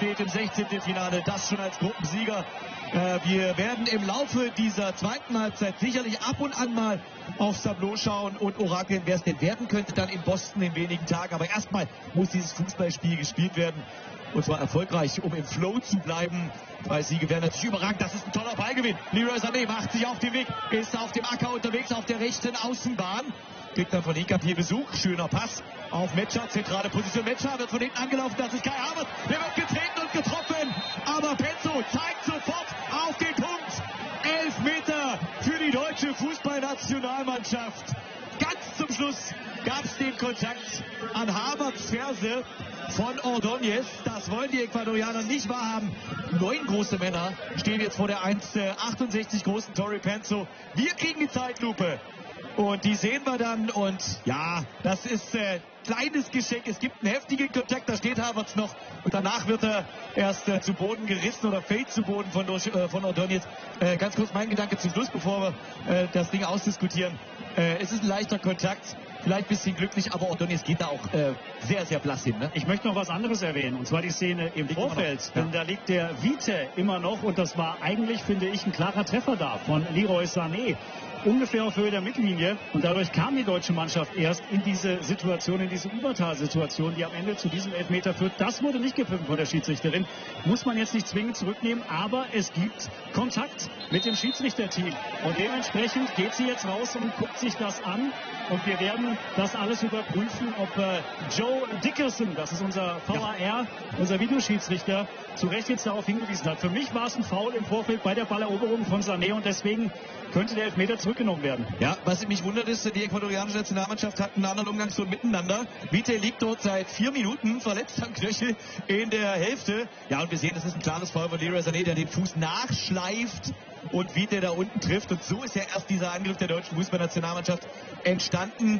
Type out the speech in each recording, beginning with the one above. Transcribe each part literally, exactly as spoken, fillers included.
steht im sechzehnten Finale, das schon als Gruppensieger. Äh, wir werden im Laufe dieser zweiten Halbzeit sicherlich ab und an mal aufs Tableau schauen und orakeln, wer es denn werden könnte dann in Boston in wenigen Tagen. Aber erstmal muss dieses Fußballspiel gespielt werden. Und zwar erfolgreich, um im Flow zu bleiben. Zwei Siege wären natürlich überragend. Das ist ein toller Ballgewinn. Leroy Sané macht sich auf den Weg, ist auf dem Acker unterwegs, auf der rechten Außenbahn. Kriegt dann von Hinkapie Besuch. Schöner Pass auf Metscher. Zentrale Position. Metscher wird von hinten angelaufen. Das ist Kai Havertz. Der wird getreten und getroffen. Aber Penzo zeigt sofort auf den Punkt. Elf Meter für die deutsche Fußballnationalmannschaft. Ganz zum Schluss gab es den Kontakt an Havertz Ferse von Ordóñez. Das wollen die Ecuadorianer nicht wahrhaben. Neun große Männer stehen jetzt vor der eins Komma achtundsechzig großen Torrey Penzo. Wir kriegen die Zeitlupe. Und die sehen wir dann. Und ja, das ist äh, kleines Geschenk. Es gibt einen heftigen Kontakt. Da steht Havertz noch. Und danach wird er erst äh, zu Boden gerissen oder fällt zu Boden von, äh, von Ordóñez. Äh, ganz kurz mein Gedanke zum Schluss, bevor wir äh, das Ding ausdiskutieren. Äh, es ist ein leichter Kontakt. Vielleicht ein bisschen glücklich, aber Ordóñez geht da auch äh, sehr, sehr blass hin. Ne? Ich möchte noch was anderes erwähnen, und zwar die Szene im liegt Vorfeld. Denn ja. Da liegt der Vite immer noch, und das war eigentlich, finde ich, ein klarer Treffer da von Leroy Sané. Ungefähr auf Höhe der Mittellinie, und dadurch kam die deutsche Mannschaft erst in diese Situation, in diese Übertalsituation, die am Ende zu diesem Elfmeter führt. Das wurde nicht gepfiffen von der Schiedsrichterin. Muss man jetzt nicht zwingend zurücknehmen, aber es gibt Kontakt mit dem Schiedsrichterteam. Und dementsprechend geht sie jetzt raus und guckt sich das an. Und wir werden das alles überprüfen, ob äh, Joe Dickerson, das ist unser V A R, ja. unser Videoschiedsrichter, zu Recht jetzt darauf hingewiesen hat. Für mich war es ein Foul im Vorfeld bei der Balleroberung von Sané, und deswegen könnte der Elfmeter zurückgenommen werden. Ja, was mich wundert ist, die ecuadorianische Nationalmannschaft hat einen anderen Umgangston miteinander. Vite liegt dort seit vier Minuten verletzt am Knöchel in der Hälfte. Ja, und wir sehen, das ist ein klares Foul von Leroy Sané, der den Fuß nachschleift und Vite da unten trifft. Und so ist ja erst dieser Angriff der deutschen Fußballnationalmannschaft entstanden.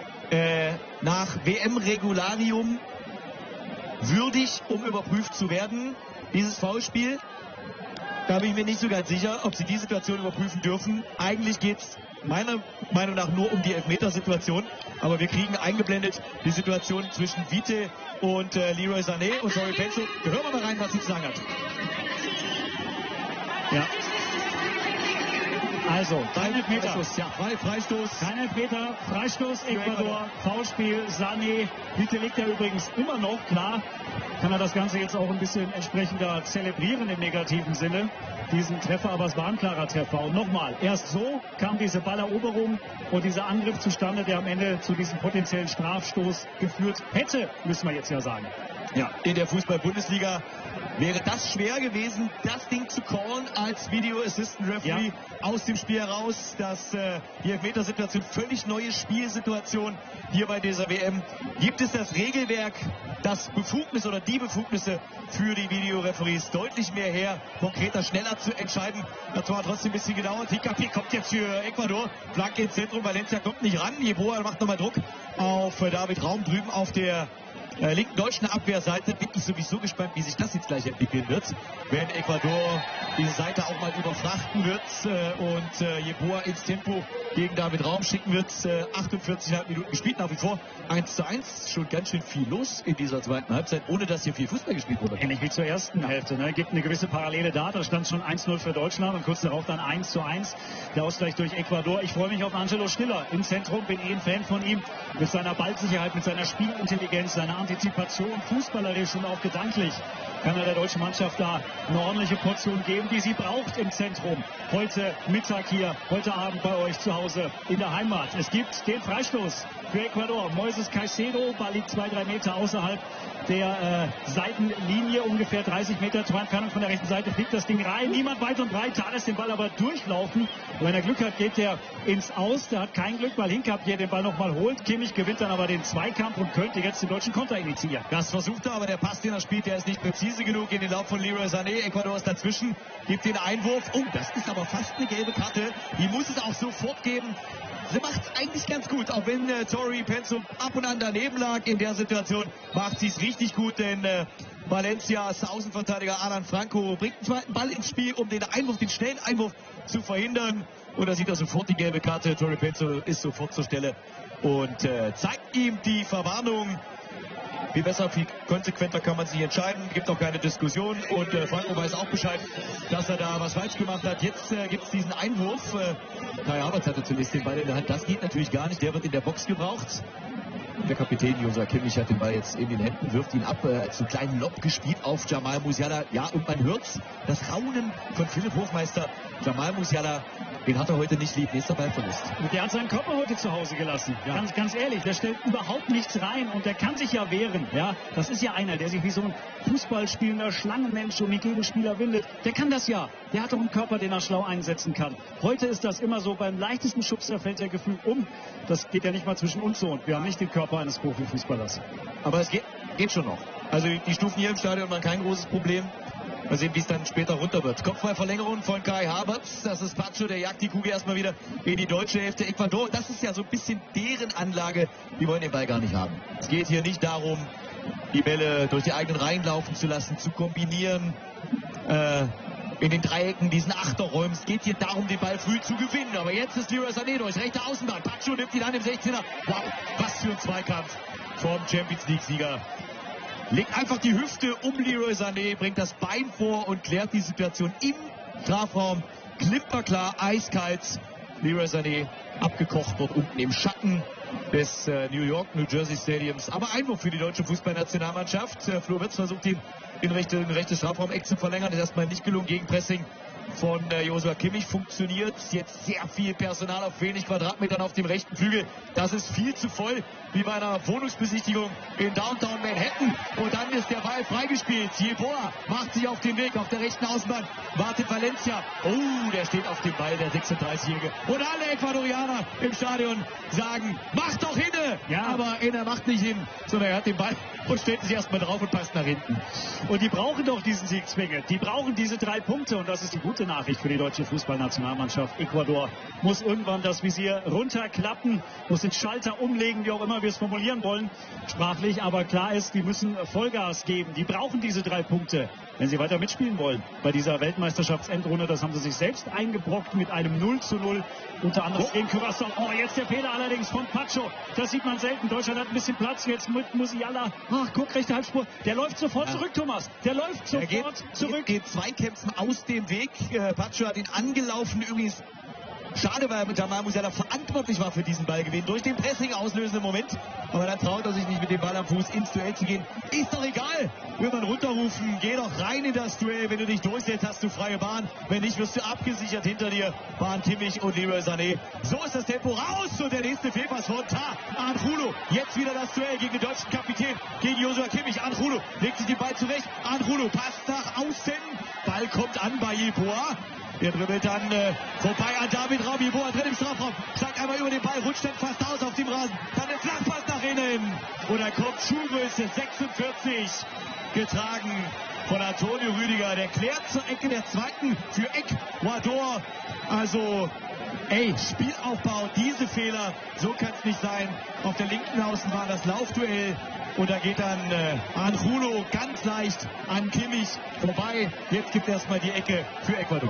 Äh, nach W M-Regularium würdig, um überprüft zu werden, dieses Foulspiel. Da bin ich mir nicht so ganz sicher, ob sie die Situation überprüfen dürfen. Eigentlich geht es meiner Meinung nach nur um die Elfmetersituation. Aber wir kriegen eingeblendet die Situation zwischen Vite und äh, Leroy Sané und Torrey Penzo. Hören wir mal rein, was sie zu sagen hat. Ja. Also, kein Elfmeter. Freistoß, ja, Fre Freistoß. Kein Elfmeter, Freistoß, Ecuador, Foulspiel, Sané. Vite liegt ja übrigens immer noch, klar. Kann er das Ganze jetzt auch ein bisschen entsprechender zelebrieren im negativen Sinne, diesen Treffer, aber es war ein klarer Treffer. Und nochmal, erst so kam diese Balleroberung und dieser Angriff zustande, der am Ende zu diesem potenziellen Strafstoß geführt hätte, müssen wir jetzt ja sagen. Ja, in der Fußball-Bundesliga wäre das schwer gewesen, das Ding zu callen als Video Assistant Referee, ja. Aus dem Spiel heraus. Dass äh, die Elfmetersituation, völlig neue Spielsituation hier bei dieser W M. Gibt es das Regelwerk, das Befugnis oder die Befugnisse für die Videoreferees deutlich mehr her, konkreter, schneller zu entscheiden. Das war trotzdem ein bisschen gedauert. Hinkapie kommt jetzt für Ecuador, Flanke ins Zentrum, Valencia kommt nicht ran. Jeboa macht nochmal Druck auf äh, David Raum drüben auf der Äh, linken deutschen Abwehrseite. Bin ich sowieso gespannt, wie sich das jetzt gleich entwickeln wird, wenn Ecuador diese Seite auch mal überfrachten wird äh, und äh, Jeboa ins Tempo gegen David Raum schicken wird. Äh, achtundvierzig Komma fünf Minuten gespielt, nach wie vor eins zu eins. Schon ganz schön viel los in dieser zweiten Halbzeit, ohne dass hier viel Fußball gespielt wurde. Ähnlich wie zur ersten ja. Hälfte. Ne? Gibt eine gewisse Parallele da. Da stand schon eins null für Deutschland und kurz darauf dann eins zu eins. Der Ausgleich durch Ecuador. Ich freue mich auf Angelo Stiller im Zentrum. Bin eh ein Fan von ihm. Mit seiner Ballsicherheit, mit seiner Spielintelligenz, seiner Antizipation, fußballerisch und auch gedanklich kann er der deutschen Mannschaft da eine ordentliche Portion geben, die sie braucht im Zentrum. Heute Mittag hier, heute Abend bei euch zu Hause in der Heimat. Es gibt den Freistoß für Ecuador. Moises Caicedo, Ball liegt zwei, drei Meter außerhalb der äh, Seitenlinie, ungefähr dreißig Meter Torentfernung von der rechten Seite, fliegt das Ding rein. Niemand weit und breit, da lässt den Ball aber durchlaufen. Und wenn er Glück hat, geht der ins Aus. Der hat kein Glück, weil Hinkapie den Ball nochmal holt. Kimmich gewinnt dann aber den Zweikampf und könnte jetzt den deutschen Konter initiieren. Das versucht er, aber der Pass, den er spielt, der ist nicht präzise genug in den Lauf von Leroy Sané. Ecuador ist dazwischen, gibt den Einwurf. Oh, das ist aber fast eine gelbe Karte. Die muss es auch sofort geben. Sie macht es eigentlich ganz gut, auch wenn äh, Torrey Penzo ab und an daneben lag. In der Situation macht sie es richtig gut, denn äh, Valencias Außenverteidiger Alan Franco bringt einen zweiten Ball ins Spiel, um den Einwurf, den schnellen Einwurf zu verhindern. Und da sieht er sofort die gelbe Karte. Torrey Penzo ist sofort zur Stelle und äh, zeigt ihm die Verwarnung. Viel besser, viel konsequenter kann man sich entscheiden. Gibt auch keine Diskussion. Und äh, Franco weiß auch Bescheid, dass er da was falsch gemacht hat. Jetzt äh, gibt es diesen Einwurf. Äh, Kai Havertz hatte zunächst den Ball in der Hand. Das geht natürlich gar nicht. Der wird in der Box gebraucht. Der Kapitän Joshua Kimmich hat den Ball jetzt in den Händen, wirft ihn ab, äh, zu kleinen Lob gespielt auf Jamal Musiala. Ja, und man hört's, das Raunen von Philipp Hofmeister. Jamal Musiala, den hat er heute nicht lieb. Nächster Ballverlust. Und der hat seinen Körper heute zu Hause gelassen. Ja. Ganz, ganz ehrlich, der stellt überhaupt nichts rein und der kann sich ja wehren. Ja, das ist ja einer, der sich wie so ein Fußballspielender Schlangenmensch um den Gegenspieler windet. Der kann das ja. Der hat doch einen Körper, den er schlau einsetzen kann. Heute ist das immer so, beim leichtesten Schubser fällt der Gefühl um. Das geht ja nicht mal zwischen uns so. Und wir haben nicht den Körper eines Profifußballers. Aber es geht, geht schon noch. Also die Stufen hier im Stadion waren kein großes Problem. Mal sehen, wie es dann später runter wird. Kopfballverlängerung von Kai Havertz. Das ist Pacho, der jagt die Kugel erstmal wieder in die deutsche Hälfte. Ecuador, das ist ja so ein bisschen deren Anlage. Die wollen den Ball gar nicht haben. Es geht hier nicht darum, die Bälle durch die eigenen Reihen laufen zu lassen, zu kombinieren. Äh, in den Dreiecken, diesen Achterräumen. Es geht hier darum, den Ball früh zu gewinnen. Aber jetzt ist Leroy Sané durch rechte Außenbahn. Pacho nimmt ihn an im sechzehner. Wow, was für ein Zweikampf vom Champions League-Sieger. Legt einfach die Hüfte um Leroy Sané, bringt das Bein vor und klärt die Situation im Strafraum. Klipperklar, eiskalt. Leroy Sané abgekocht dort unten im Schatten des äh, New York, New Jersey Stadiums. Aber Einwurf für die deutsche Fußballnationalmannschaft. Äh, Flo Wirtz versucht ihn in rechte, in rechte Strafraum-Eck zu verlängern. Das ist erstmal nicht gelungen. Gegenpressing von äh, Joshua Kimmich funktioniert. Jetzt sehr viel Personal auf wenig Quadratmetern auf dem rechten Flügel. Das ist viel zu voll, wie bei einer Wohnungsbesichtigung in Downtown Manhattan. Und dann ist der Ball freigespielt. Yeboah macht sich auf den Weg auf der rechten Außenbahn. Wartet Valencia. Oh, der steht auf dem Ball, der sechsunddreißigjährige. Und alle Ecuadorianer im Stadion sagen, mach doch hinne! Ja, aber er macht nicht hin, sondern er hat den Ball und stellt sich erstmal drauf und passt nach hinten. Und die brauchen doch diesen Sieg zwingend. Die brauchen diese drei Punkte und das ist die gute Nachricht für die deutsche Fußballnationalmannschaft. Ecuador muss irgendwann das Visier runterklappen, muss den Schalter umlegen, wie auch immer wir es formulieren wollen, sprachlich. Aber klar ist, die müssen Vollgas geben. Die brauchen diese drei Punkte, wenn sie weiter mitspielen wollen. Bei dieser Weltmeisterschaftsendrunde, das haben sie sich selbst eingebrockt mit einem null zu null. Unter anderem gegen Curaçao. Oh, jetzt der Fehler allerdings von Pacho. Das sieht man selten. Deutschland hat ein bisschen Platz. Jetzt mit Musiala. Ach, guck, rechte Halbspur. Der läuft sofort ja. zurück, Thomas. Der läuft sofort er geht, zurück. Geht, geht Zweikämpfen aus dem Weg. Äh, Pacho hat ihn angelaufen. Übrigens schade, weil Jamal Musiala verantwortlich war für diesen Ballgewinn. Durch den Pressing auslösenden Moment. Aber dann traut er sich nicht mit dem Ball am Fuß ins Duell zu gehen. Ist doch egal. Will man runterrufen, geh doch rein in das Duell. Wenn du dich durchsetzt, hast du freie Bahn. Wenn nicht, wirst du abgesichert. Hinter dir waren Kimmich und Leroy Sané. So ist das Tempo raus. Und der nächste Fehlpass von Ta. Anjulo. Jetzt wieder das Duell gegen den deutschen Kapitän. Gegen Joshua Kimmich. Anjulo legt sich den Ball zurecht. Anjulo passt nach außen. Ball kommt an bei Yeboah. Der dribbelt dann äh, vorbei an David Raum. Yeboah drin im Strafraum. Steigt einmal über den Ball, rutscht dann fast aus auf dem Rasen. Dann der Flachpass nach innen. Und dann kommt Schuhgröße sechsundvierzig. Getragen von Antonio Rüdiger. Der klärt zur Ecke der zweiten für Ecuador. Also, ey, Spielaufbau, diese Fehler, so kann es nicht sein. Auf der linken Außenbahn das Laufduell. Und da geht dann äh, Anjulo ganz leicht an Kimmich vorbei. Jetzt gibt erstmal die Ecke für Ecuador.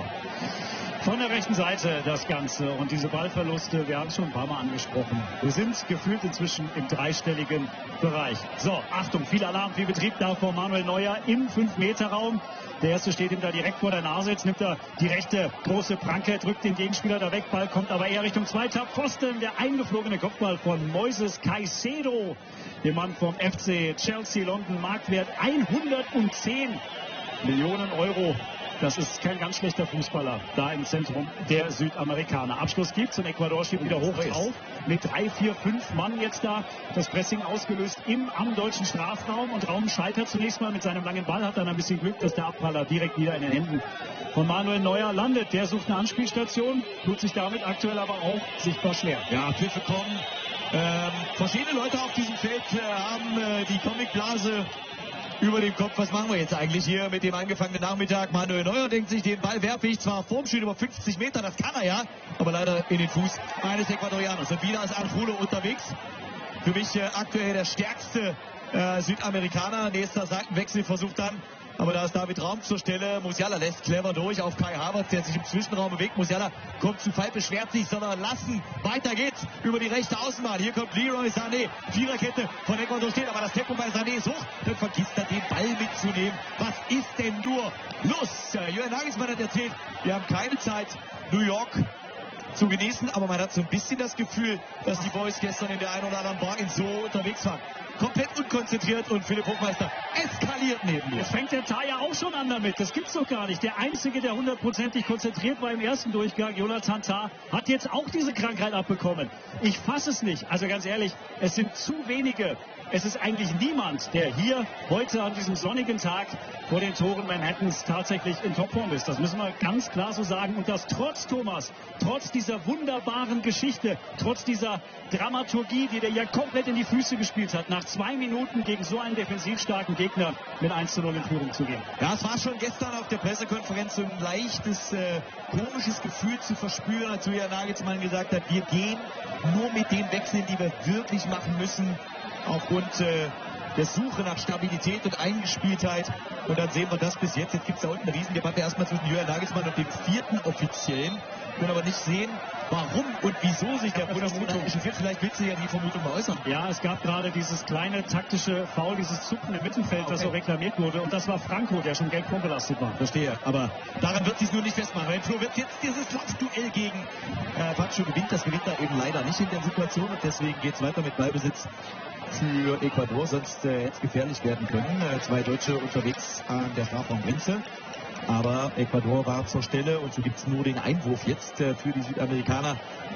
Von der rechten Seite das Ganze und diese Ballverluste, wir haben es schon ein paar Mal angesprochen. Wir sind gefühlt inzwischen im dreistelligen Bereich. So, Achtung, viel Alarm, viel Betrieb da vor Manuel Neuer im fünf Meter Raum. Der erste steht ihm da direkt vor der Nase. Jetzt nimmt er die rechte große Pranke, drückt den Gegenspieler da weg. Ball kommt aber eher Richtung zweiter Pfosten. Der eingeflogene Kopfball von Moises Caicedo, dem Mann vom F C Chelsea London. Marktwert hundertzehn Millionen Euro. Das ist kein ganz schlechter Fußballer da im Zentrum der Südamerikaner. Abschluss gibt's und Ecuador steht wieder hoch auf. Mit drei, vier, fünf Mann jetzt da. Das Pressing ausgelöst im am deutschen Strafraum. Und Raum scheitert zunächst mal mit seinem langen Ball. Hat dann ein bisschen Glück, dass der Abpraller direkt wieder in den Händen von Manuel Neuer landet. Der sucht eine Anspielstation. Tut sich damit aktuell aber auch sichtbar schwer. Ja, Pfiffe kommen. Ähm, verschiedene Leute auf diesem Feld äh, haben äh, die Comicblase über dem Kopf. Was machen wir jetzt eigentlich hier mit dem angefangenen Nachmittag? Manuel Neuer denkt sich, den Ball werfe ich zwar vorm Spiel über fünfzig Meter, das kann er ja, aber leider in den Fuß eines Ecuadorianers. Und wieder ist Anjulo unterwegs. Für mich äh, aktuell der stärkste äh, Südamerikaner. Nächster Seitenwechsel versucht dann Aber da ist David Raum zur Stelle. Musiala lässt clever durch auf Kai Havertz, der sich im Zwischenraum bewegt. Musiala kommt zu Fall, beschwert sich, sondern lassen. Weiter geht's über die rechte Außenbahn. Hier kommt Leroy Sané. Viererkette von Ecuador steht, aber das Tempo bei Sané ist hoch. Dann vergisst er den Ball mitzunehmen. Was ist denn nur los? Julian Nagelsmann hat erzählt, wir haben keine Zeit, New York zu genießen, aber man hat so ein bisschen das Gefühl, dass die Boys gestern in der einen oder anderen Bar in so unterwegs waren. Komplett unkonzentriert und Philipp Hofmeister eskaliert neben mir. Jetzt fängt der Taya auch schon an damit. Das gibt's doch gar nicht. Der Einzige, der hundertprozentig konzentriert war im ersten Durchgang, Jonathan Tah, hat jetzt auch diese Krankheit abbekommen. Ich fasse es nicht. Also ganz ehrlich, es sind zu wenige. Es ist eigentlich niemand, der hier heute an diesem sonnigen Tag vor den Toren Manhattans tatsächlich in Topform ist. Das müssen wir ganz klar so sagen. Und das trotz Thomas, trotz dieser wunderbaren Geschichte, trotz dieser Dramaturgie, die der ja komplett in die Füße gespielt hat, nach zwei Minuten gegen so einen defensiv starken Gegner mit eins zu null in Führung zu gehen. Ja, es war schon gestern auf der Pressekonferenz so ein leichtes, äh, komisches Gefühl zu verspüren, als Julian Nagelsmann gesagt hat, wir gehen nur mit den Wechseln, die wir wirklich machen müssen, aufgrund äh, der Suche nach Stabilität und Eingespieltheit. Und dann sehen wir das bis jetzt. Jetzt gibt es da unten eine Riesendebatte erstmal zwischen Julian Nagelsmann und dem vierten Offiziellen. Wir können aber nicht sehen, warum und wieso sich der Bundestrainer echauffiert. Vielleicht willst du ja die Vermutung mal äußern. Ja, es gab gerade dieses kleine taktische Foul, dieses Zucken im Mittelfeld, okay, das so reklamiert wurde. Und das war Franco, der schon gelb vorbelastet war. Verstehe. Aber daran wird sich nur nicht festmachen. Weil Flo wird jetzt dieses Laufduell gegen äh, Pacho gewinnt. Das gewinnt er eben leider nicht in der Situation. Und deswegen geht es weiter mit Ballbesitz für Ecuador. Sonst äh, hätte es gefährlich werden können. Äh, zwei Deutsche unterwegs an der Strafraumgrenze. Aber Ecuador war zur Stelle und so gibt es nur den Einwurf jetzt äh, für die Südamerikaner.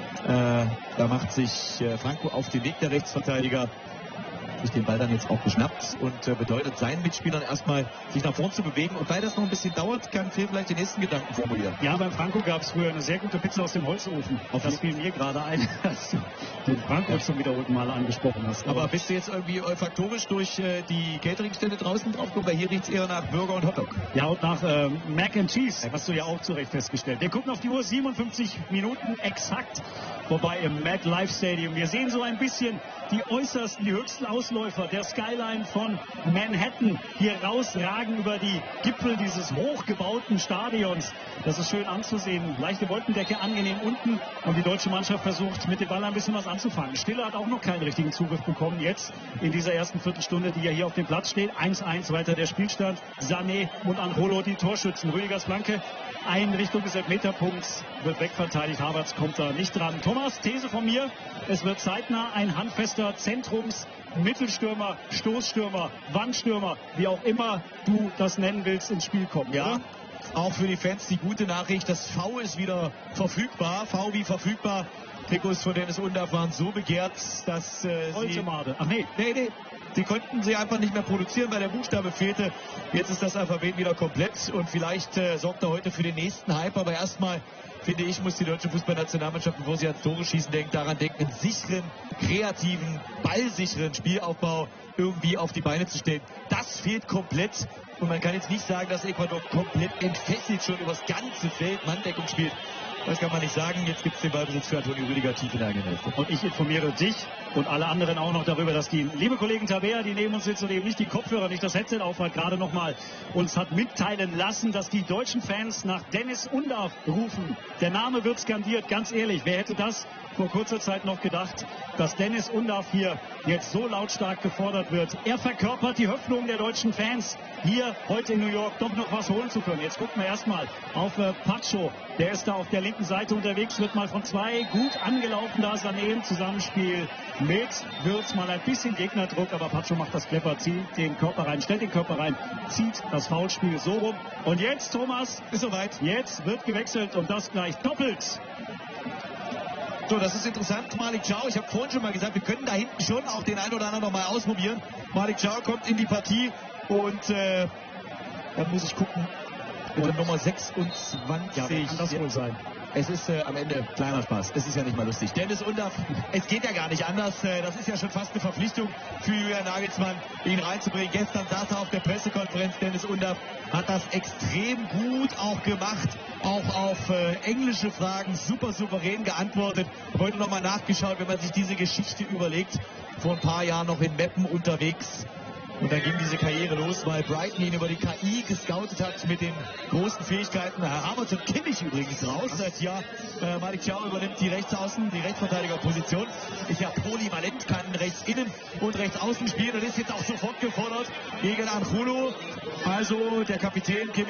Äh, da macht sich äh, Franco auf den Weg, der Rechtsverteidiger, sich den Ball dann jetzt auch geschnappt und äh, bedeutet seinen Mitspielern erstmal, sich nach vorn zu bewegen. Und weil das noch ein bisschen dauert, kann Phil vielleicht den nächsten Gedanken formulieren. Ja, beim Franco gab es früher eine sehr gute Pizza aus dem Holzofen. Auf das fiel mir gerade ein, dass du den Franco zum wiederholten Mal angesprochen hast. Aber bist du jetzt irgendwie olfaktorisch durch äh, die Cateringstelle draußen drauf gekommen? Weil hier riecht es eher nach Burger und Hotdog. Ja, und nach äh, Mac and Cheese, hast du ja auch zu Recht festgestellt. Wir gucken auf die Uhr, siebenundfünfzig Minuten exakt vorbei im MetLife Stadium. Wir sehen so ein bisschen die äußersten, die höchsten Ausläufer der Skyline von Manhattan hier rausragen über die Gipfel dieses hochgebauten Stadions. Das ist schön anzusehen. Leichte Wolkendecke, angenehm unten. Und die deutsche Mannschaft versucht, mit dem Ball ein bisschen was anzufangen. Stiller hat auch noch keinen richtigen Zugriff bekommen. Jetzt in dieser ersten Viertelstunde, die ja hier auf dem Platz steht. eins eins weiter der Spielstand. Sané und Anjolo die Torschützen. Rüdigers Flanke. Ein Richtung des Elfmeterpunkts wird wegverteidigt. Havertz kommt da nicht dran. Thomas, These von mir. Es wird zeitnah ein handfester Zentrums Mittelstürmer, Stoßstürmer, Wandstürmer, wie auch immer du das nennen willst, ins Spiel kommen. Ja, oder? Auch für die Fans die gute Nachricht, das V ist wieder verfügbar. V wie verfügbar. Trikots von Dennis Undaff waren so begehrt, dass äh, sie... Ach nee. Nee, nee. Sie konnten sie einfach nicht mehr produzieren, weil der Buchstabe fehlte. Jetzt ist das Alphabet wieder komplett und vielleicht äh, sorgt er heute für den nächsten Hype. Aber erstmal, finde ich, muss die deutsche Fußballnationalmannschaft, bevor sie ans Tore schießen denkt, daran denken, einen sicheren, kreativen, ballsicheren Spielaufbau irgendwie auf die Beine zu stellen. Das fehlt komplett. Und man kann jetzt nicht sagen, dass Ecuador komplett entfesselt schon übers ganze Feld Manndeckung spielt. Das kann man nicht sagen. Jetzt gibt es den Ballbesitz für Antonio Rüdiger tief in der eigenen Hälfte. Und ich informiere dich und alle anderen auch noch darüber, dass die liebe Kollegin Tabea, die neben uns sitzt und eben nicht die Kopfhörer, nicht das Headset aufhat, gerade nochmal uns hat mitteilen lassen, dass die deutschen Fans nach Dennis Undaff rufen. Der Name wird skandiert, ganz ehrlich. Wer hätte das vor kurzer Zeit noch gedacht, dass Dennis Undaff hier jetzt so lautstark gefordert wird? Er verkörpert die Hoffnung der deutschen Fans, hier heute in New York doch noch was holen zu können. Jetzt gucken wir erstmal auf äh, Pacho. Der ist da auf der linken Seite unterwegs, wird mal von zwei gut angelaufen, da Sané im Zusammenspiel mit Wirtz, mal ein bisschen Gegnerdruck, aber Pacho macht das clever, zieht den Körper rein, stellt den Körper rein, zieht das Foulspiel so rum. Und jetzt, Thomas, ist soweit. Jetzt wird gewechselt und das gleich doppelt. So, das ist interessant. Malik Thiaw, ich habe vorhin schon mal gesagt, wir können da hinten schon auch den einen oder anderen noch mal ausprobieren. Malik Thiaw kommt in die Partie und äh, da muss ich gucken. Mit der Nummer sechsundzwanzig. Ja, wer kann das wohl sein? Es ist äh, am Ende kleiner Spaß. Es ist ja nicht mal lustig. Dennis Undaff, es geht ja gar nicht anders. Äh, das ist ja schon fast eine Verpflichtung für Julian Nagelsmann, ihn reinzubringen. Gestern saß er auf der Pressekonferenz. Dennis Undaff hat das extrem gut auch gemacht. Auch auf äh, englische Fragen super souverän geantwortet. Heute nochmal nachgeschaut, wenn man sich diese Geschichte überlegt. Vor ein paar Jahren noch in Meppen unterwegs. Und dann ging diese Karriere los, weil Brighton ihn über die K I gescoutet hat mit den großen Fähigkeiten. Herr Havertz und Kimmich übrigens raus. Seit Jahr äh, Malik Thiaw übernimmt die Rechtsaußen, die Rechtsverteidigerposition. Ist ja polyvalent, kann rechts innen und rechts außen spielen und ist jetzt auch sofort gefordert gegen Angulo. Also der Kapitän Kimmich